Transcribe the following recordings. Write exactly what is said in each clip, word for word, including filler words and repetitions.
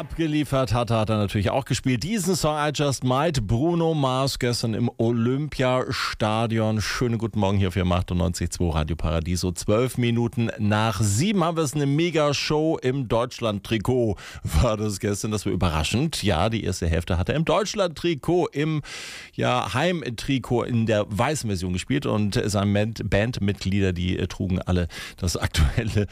Abgeliefert hat, hat er natürlich auch gespielt. Diesen Song I Just Might, Bruno Mars, gestern im Olympiastadion. Schönen guten Morgen hier für achtundneunzig Komma zwei Radio Paradiso. Zwölf Minuten nach sieben haben wir es eine Mega-Show im Deutschland-Trikot. War das gestern, das war überraschend. Ja, die erste Hälfte hat er im Deutschland-Trikot, im ja, Heim-Trikot in der weißen Version gespielt. Und seine Band, Bandmitglieder, die trugen alle das aktuelle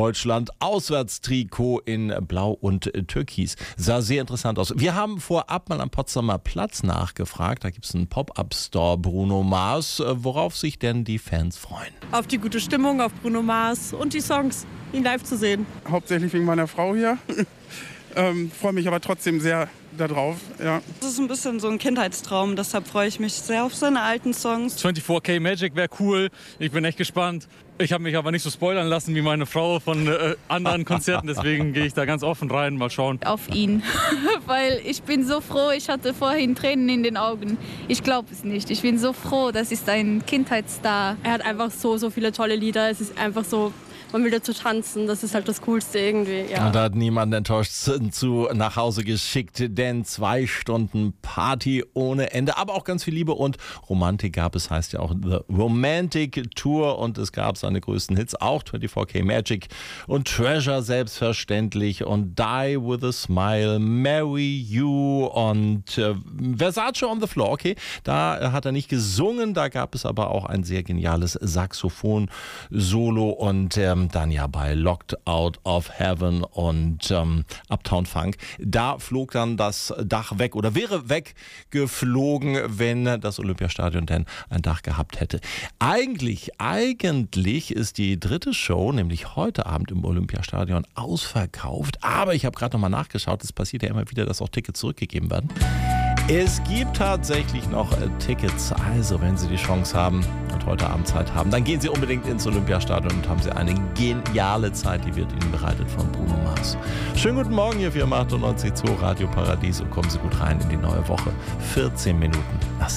Deutschland-Auswärtstrikot in Blau und Türkis. Sah sehr interessant aus. Wir haben vorab mal am Potsdamer Platz nachgefragt. Da gibt es einen Pop-Up-Store Bruno Mars. Worauf sich denn die Fans freuen? Auf die gute Stimmung, auf Bruno Mars und die Songs, ihn live zu sehen. Hauptsächlich wegen meiner Frau hier. ähm, freue mich aber trotzdem sehr darauf. Ja. Das ist ein bisschen so ein Kindheitstraum, deshalb freue ich mich sehr auf seine alten Songs. vierundzwanzig K Magic wäre cool. Ich bin echt gespannt. Ich habe mich aber nicht so spoilern lassen wie meine Frau von äh, anderen Konzerten, deswegen gehe ich da ganz offen rein, mal schauen. Auf ihn, weil ich bin so froh, ich hatte vorhin Tränen in den Augen. Ich glaube es nicht, ich bin so froh, das ist ein Kindheitsstar. Er hat einfach so, so viele tolle Lieder, es ist einfach so, man will dazu tanzen, das ist halt das Coolste irgendwie. Ja. Und da hat niemand enttäuscht zu nach Hause geschickt, denn zwei Stunden Party ohne Ende, aber auch ganz viel Liebe und Romantik gab es, heißt ja auch The Romantic Tour, und es gab seine größten Hits, auch vierundzwanzig K Magic und Treasure selbstverständlich und Die With A Smile, Marry You und äh, Versace on the Floor, okay, da hat er nicht gesungen, da gab es aber auch ein sehr geniales Saxophon-Solo und ähm, dann ja bei Locked Out of Heaven und ähm, Uptown Funk. Da flog dann das Dach weg oder wäre weggeflogen, wenn das Olympiastadion denn ein Dach gehabt hätte. Eigentlich, eigentlich ist die dritte Show, nämlich heute Abend im Olympiastadion, ausverkauft. Aber ich habe gerade nochmal nachgeschaut, es passiert ja immer wieder, dass auch Tickets zurückgegeben werden. Es gibt tatsächlich noch Tickets, also wenn Sie die Chance haben und heute Abend Zeit haben, dann gehen Sie unbedingt ins Olympiastadion und haben Sie eine geniale Zeit, die wird Ihnen bereitet von Bruno Mars. Schönen guten Morgen hier für achtundneunzig Komma zwei Radio Paradiso. Kommen Sie gut rein in die neue Woche. vierzehn Minuten nach